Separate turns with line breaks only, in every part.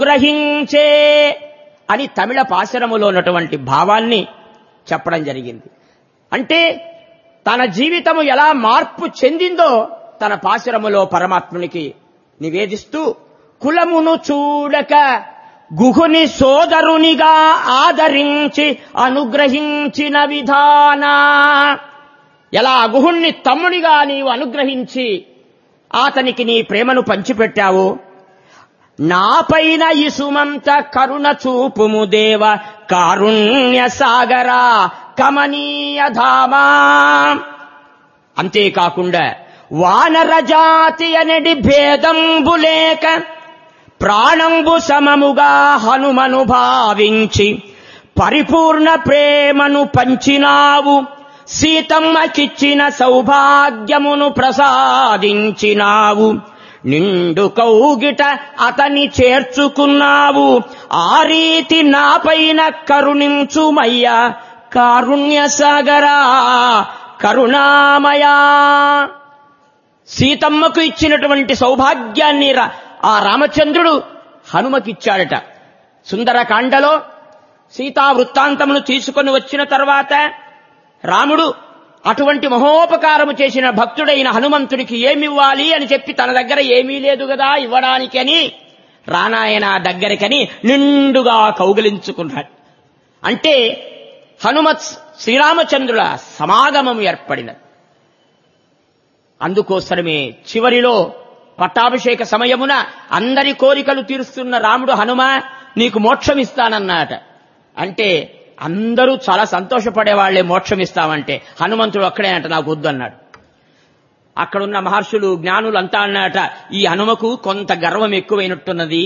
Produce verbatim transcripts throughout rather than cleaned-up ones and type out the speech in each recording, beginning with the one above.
గ్రహించే అని తమిళ పాశరములో ఉన్నటువంటి భావాన్ని చెప్పడం జరిగింది. అంటే తన జీవితము ఎలా మార్పు చెందిందో తన పాశరములో పరమాత్మునికి నివేదిస్తూ, కులమును చూడక గుహుని సోదరునిగా ఆదరించి అనుగ్రహించిన విధాన, ఎలా గుహుణ్ణి తమ్ముడిగా నీవు అనుగ్రహించి అతనికి నీ ప్రేమను పంచిపెట్టావు, నాపైన ఇసుమంత కరుణ చూపుము దేవ కారుణ్య సాగరా కమనీయ ధామా. అంతేకాకుండా వానర జాతి అనడి భేదంబు లేక ప్రాణంబు సమముగా హనుమను భావించి పరిపూర్ణ ప్రేమను పంచినావు, సీతమ్మకిచ్చిన సౌభాగ్యమును ప్రసాదించినావు, నిండు కౌగిట అతని చేర్చుకున్నావు, ఆ రీతి నాపైన కరుణించుమయ్యా కారుణ్య సాగరా కరుణామయా. సీతమ్మకు ఇచ్చినటువంటి సౌభాగ్యాన్ని ఆ రామచంద్రుడు హనుమకిచ్చాడట. సుందరకాండలో సీతా వృత్తాంతమును తీసుకొని వచ్చిన తర్వాత రాముడు అటువంటి మహోపకారము చేసిన భక్తుడైన హనుమంతుడికి ఏమివ్వాలి అని చెప్పి తన దగ్గర ఏమీ లేదు కదా ఇవ్వడానికని రానాయన దగ్గరికని నిండుగా కౌగిలించుకున్నాడు. అంటే హనుమత్ శ్రీరామచంద్రుల సమాగమం ఏర్పడినది. అందుకోసమే చివరిలో పట్టాభిషేక సమయమున అందరి కోరికలు తీరుస్తున్న రాముడు, హనుమ నీకు మోక్షం ఇస్తానన్నాట. అంటే అందరూ చాలా సంతోషపడేవాళ్లే మోక్షం ఇస్తామంటే, హనుమంతుడు అక్కడే అంట నాకు వద్దు అన్నాడు. అక్కడున్న మహర్షులు జ్ఞానులు అంతా అన్నట, ఈ హనుమకు కొంత గర్వం ఎక్కువైనట్టున్నది,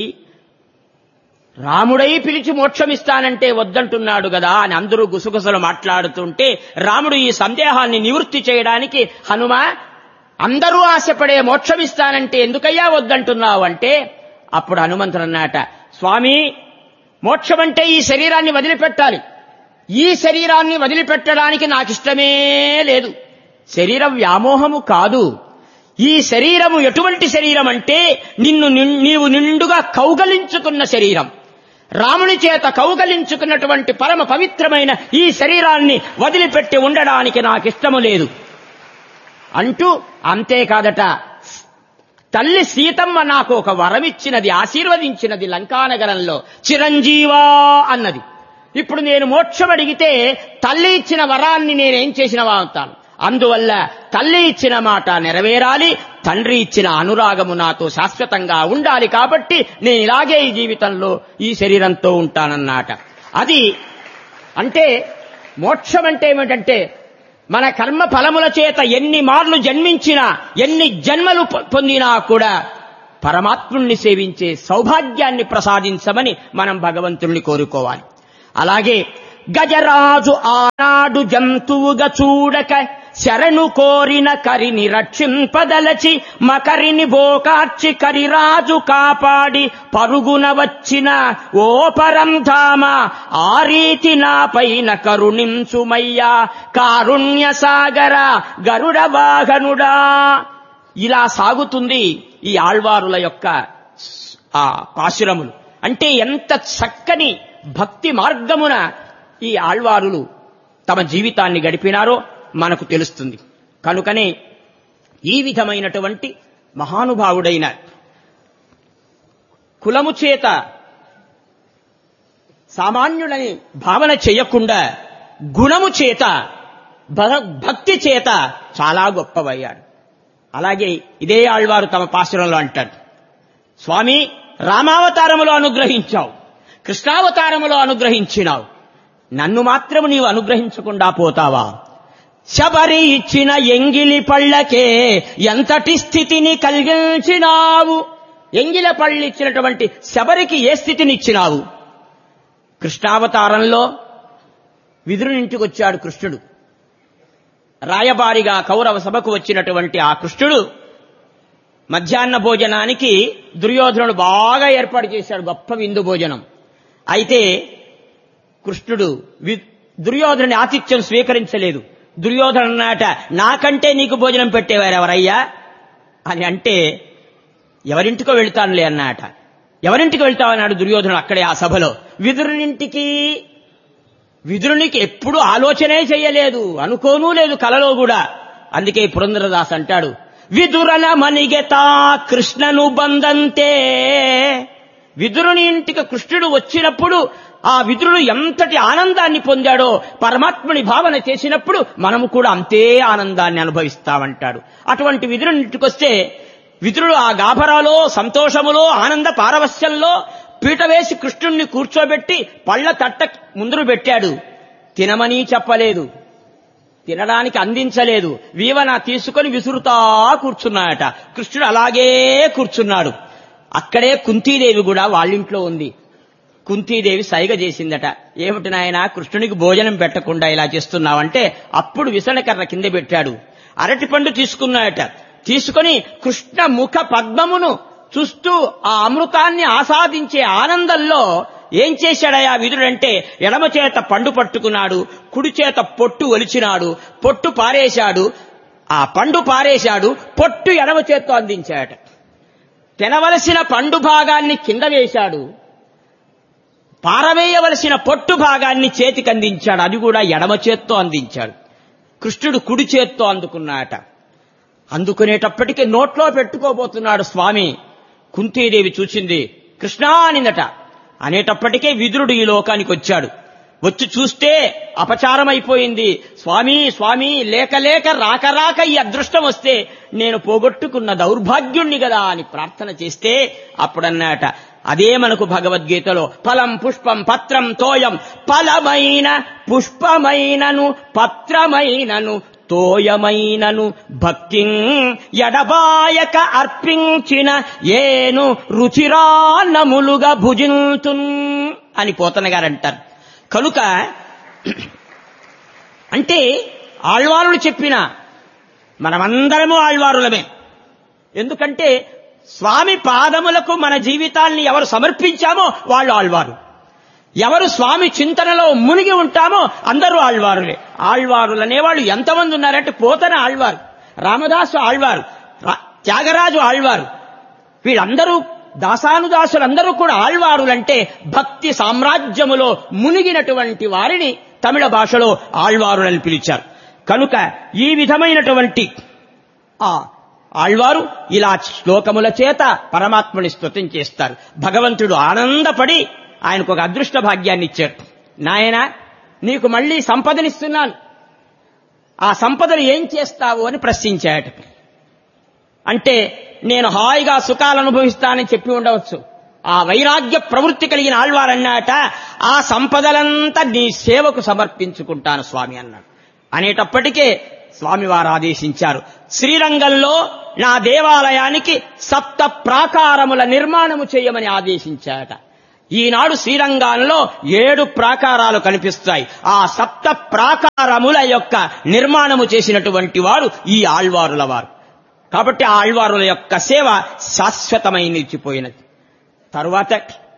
రాముడై పిలిచి మోక్షం ఇస్తానంటే వద్దంటున్నాడు కదా అని అందరూ గుసగుసలు మాట్లాడుతుంటే రాముడు ఈ సందేహాన్ని నివృత్తి చేయడానికి, హనుమ అందరూ ఆశపడే మోక్షం ఇస్తానంటే ఎందుకయ్యా వద్దంటున్నావు అంటే, అప్పుడు హనుమంతుడు అన్నట, స్వామి మోక్షం అంటే ఈ శరీరాన్ని వదిలిపెట్టాలి, ఈ శరీరాన్ని వదిలిపెట్టడానికి నాకిష్టమే లేదు. శరీర వ్యామోహము కాదు, ఈ శరీరము ఎటువంటి శరీరం అంటే నిన్ను నీవు నిండుగా కౌగలించుకున్న శరీరం, రాముని చేత కౌగలించుకున్నటువంటి పరమ పవిత్రమైన ఈ శరీరాన్ని వదిలిపెట్టి ఉండడానికి నాకిష్టము లేదు అంటూ, అంతేకాదట తల్లి సీతమ్మ నాకు ఒక వరమిచ్చినది, ఆశీర్వదించినది లంకానగరంలో, చిరంజీవా అన్నది. ఇప్పుడు నేను మోక్షం అడిగితే తల్లి ఇచ్చిన వరాన్ని నేనేం చేసిన వాగుతాను, అందువల్ల తల్లి ఇచ్చిన మాట నెరవేరాలి, తండ్రి ఇచ్చిన అనురాగము నాతో శాశ్వతంగా ఉండాలి, కాబట్టి నేను ఇలాగే ఈ జీవితంలో ఈ శరీరంతో ఉంటానన్నమాట. అది అంటే మోక్షం అంటే ఏమిటంటే మన కర్మ ఫలముల చేత ఎన్ని మార్లు జన్మించినా ఎన్ని జన్మలు పొందినా కూడా పరమాత్ముణ్ణి సేవించే సౌభాగ్యాన్ని ప్రసాదించమని మనం భగవంతుణ్ణి కోరుకోవాలి. అలాగే గజరాజు ఆనాడు జంతువుగా చూడక శరణు కోరిన కరిని రక్షింపదలచి మకరిని బోకార్చి కరిరాజు కాపాడి పరుగున వచ్చిన ఓ పరంధామ, ఆ రీతి నాపైన కరుణించుమయ్యా కారుణ్య సాగర గరుడ వాహనుడా. ఇలా సాగుతుంది ఈ ఆళ్వారుల యొక్క ఆ పాశురములు. అంటే ఎంత చక్కని భక్తి మార్గమున ఈ ఆళ్వారులు తమ జీవితాన్ని గడిపినారో మనకు తెలుస్తుంది. కనుకనే ఈ విధమైనటువంటి మహానుభావుడైన కులము చేత సామాన్యులని భావన చేయకుండా గుణము చేత భక్తి చేత చాలా గొప్పవయ్యాడు. అలాగే ఇదే ఆళ్వారు తమ పాశురంలో అంటాడు, స్వామి రామావతారములో అనుగ్రహించావు, కృష్ణావతారములో అనుగ్రహించినావు, నన్ను మాత్రము నీవు అనుగ్రహించకుండా పోతావా? శబరి ఇచ్చిన ఎంగిలి పళ్ళకే ఎంతటి స్థితిని కలిగించినావు. ఎంగిల పళ్ళు ఇచ్చినటువంటి శబరికి ఏ స్థితిని ఇచ్చినావు? కృష్ణావతారంలో విదురునింటికి వచ్చాడు కృష్ణుడు. రాయబారిగా కౌరవ సభకు వచ్చినటువంటి ఆ కృష్ణుడు మధ్యాహ్న భోజనానికి దుర్యోధనుడు బాగా ఏర్పాటు చేశాడు, గొప్ప విందు భోజనం. అయితే కృష్ణుడు దుర్యోధనుని ఆతిథ్యం స్వీకరించలేదు. దుర్యోధను అన్నట, నాకంటే నీకు భోజనం పెట్టేవారు ఎవరయ్యా అని అంటే, ఎవరింటికో వెళ్తానులే అన్నట. ఎవరింటికి వెళ్తావన్నాడు దుర్యోధనుడు అక్కడే ఆ సభలో. విదురునింటికి. విదురునికి ఎప్పుడు ఆలోచనే చేయలేదు, అనుకోనూ లేదు కలలో కూడా. అందుకే పురంధరదాస్ అంటాడు, విదురన మణిగెతా కృష్ణను బందంతే. విదురుని ఇంటికి కృష్ణుడు వచ్చినప్పుడు ఆ విదురుడు ఎంతటి ఆనందాన్ని పొందాడో పరమాత్ముని భావన చేసినప్పుడు మనము కూడా అంతే ఆనందాన్ని అనుభవిస్తామంటాడు. అటువంటి విదురుని ఇంటికొస్తే విదురుడు ఆ గాభరాలో, సంతోషములో, ఆనంద పారవస్యంలో పీట వేసి కృష్ణుణ్ణి కూర్చోబెట్టి పళ్ల తట్ట ముందురు పెట్టాడు. తినమని చెప్పలేదు, తినడానికి అందించలేదు. వీవన తీసుకొని విసురుతా కూర్చున్నాడట. కృష్ణుడు అలాగే కూర్చున్నాడు. అక్కడే కుంతీదేవి కూడా వాళ్ళింట్లో ఉంది. కుంతీదేవి సైగ చేసిందట, ఏమిటి నాయనా కృష్ణునికి భోజనం పెట్టకుండా ఇలా చేస్తున్నావంటే అప్పుడు విసనకర్ర కింద పెట్టాడు. అరటిపండు తీసుకున్నాడట. తీసుకొని కృష్ణ ముఖ పద్మమును చూస్తూ ఆ అమృతాన్ని ఆస్వాదించే ఆనందంలో ఏం చేశాడయా విదురుడంటే, ఎడమ చేత పండు పట్టుకున్నాడు, కుడి చేత పొట్టు ఒలిచినాడు, పొట్టు పారేశాడు, ఆ పండు పారేశాడు, పొట్టు ఎడమ చేత్తో అందించాడట. తినవలసిన పండు భాగాన్ని కింద వేశాడు, పారవేయవలసిన పొట్టు భాగాన్ని చేతికి అందించాడు, అది కూడా ఎడమ చేత్తో అందించాడు. కృష్ణుడు కుడి చేత్తో అందుకున్నాడట. అందుకునేటప్పటికీ నోట్లో పెట్టుకోబోతున్నాడు స్వామి. కుంతీదేవి చూసింది, కృష్ణా అనిందట. అనేటప్పటికే విదురుడు ఈ లోకానికి వచ్చాడు. వచ్చి చూస్తే అపచారం అయిపోయింది. స్వామి స్వామి లేక లేక రాక రాక ఈ అదృష్టం వస్తే నేను పోగొట్టుకున్న దౌర్భాగ్యుణ్ణి కదా అని ప్రార్థన చేస్తే అప్పుడన్నట, అదే మనకు భగవద్గీతలో ఫలం పుష్పం పత్రం తోయం, ఫలమైన పుష్పమైనను పత్రమైనను తోయమైనను భక్తిం ఎడబాయక అర్పించిన ఏను రుచిరాన్నములుగా భుజింతున్ అని పోతన గారు అంటారు. కనుక అంటే ఆళ్వారులు చెప్పిన మనమందరము ఆళ్వారులమే. ఎందుకంటే స్వామి పాదములకు మన జీవితాల్ని ఎవరు సమర్పించామో వాళ్ళు ఆళ్వారు. ఎవరు స్వామి చింతనలో మునిగి ఉంటామో అందరూ ఆళ్వారులే. ఆళ్వారులు అనేవాళ్ళు ఎంతమంది ఉన్నారంటే పోతన ఆళ్వారు, రామదాసు ఆళ్వారు, త్యాగరాజు ఆళ్వారు, వీళ్ళందరూ దాసానుదాసులందరూ కూడా ఆళ్వారులంటే భక్తి సామ్రాజ్యములో మునిగినటువంటి వారిని తమిళ భాషలో ఆళ్వారులని పిలిచారు. కనుక ఈ విధమైనటువంటి ఆ ఆళ్వారు ఇలా శ్లోకముల చేత పరమాత్మని స్తుతం చేస్తారు. భగవంతుడు ఆనందపడి ఆయనకు ఒక అదృష్ట భాగ్యాన్ని ఇచ్చాడు. నాయన నీకు మళ్లీ సంపదనిస్తున్నాను, ఆ సంపదను ఏం చేస్తావు అని ప్రశ్నించాడు. అంటే నేను హాయిగా సుఖాలు అనుభవిస్తానని చెప్పి ఉండవచ్చు. ఆ వైరాగ్య ప్రవృత్తి కలిగిన ఆళ్వారన్నాట, ఆ సంపదలంతా నీ సేవకు సమర్పించుకుంటాను స్వామి అన్నాడు. అనేటప్పటికే స్వామివారు ఆదేశించారు, శ్రీరంగంలో నా దేవాలయానికి సప్త ప్రాకారముల నిర్మాణము చేయమని ఆదేశించారట. ఈనాడు శ్రీరంగంలో ఏడు ప్రాకారాలు కనిపిస్తాయి. ఆ సప్త ప్రాకారముల యొక్క నిర్మాణము చేసినటువంటి వారు ఈ ఆళ్వారుల వారు. కాబట్టి ఆ ఆళ్వారుల యొక్క సేవ శాశ్వతమై నిలిచిపోయినది. తరువాత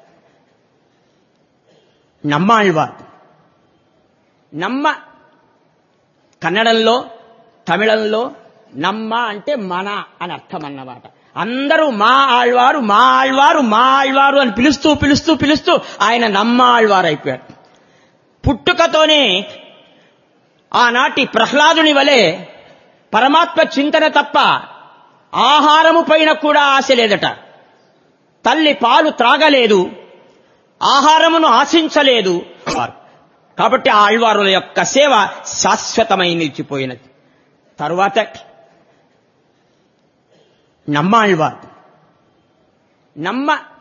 నమ్మాళ్వారు. నమ్మ కన్నడంలో, తమిళంలో నమ్మ అంటే మన అని అర్థం అన్నమాట. అందరూ మా ఆళ్వారు మా ఆళ్వారు మా ఆళ్వారు అని పిలుస్తూ పిలుస్తూ పిలుస్తూ ఆయన నమ్మ ఆళ్వారు అయిపోయాడు. పుట్టుకతోనే ఆనాటి ప్రహ్లాదుని వలె పరమాత్మ చింతన తప్ప ఆహారము పైన కూడా ఆశ లేదట. తల్లి పాలు త్రాగలేదు, ఆహారమును ఆశించలేదు. కాబట్టి ఆ ఆళ్వారుల యొక్క సేవ శాశ్వతమై నిలిచిపోయినది. తరువాత నమ్మాళ్వారు. నమ్మ